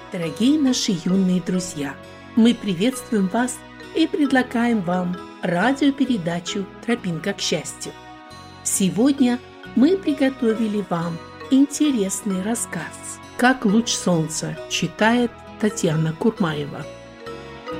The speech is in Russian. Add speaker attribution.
Speaker 1: Дорогие наши юные друзья, мы приветствуем вас и предлагаем вам радиопередачу «Тропинка к счастью». Сегодня мы приготовили вам интересный рассказ «Как луч солнца» читает Татьяна Курмаева.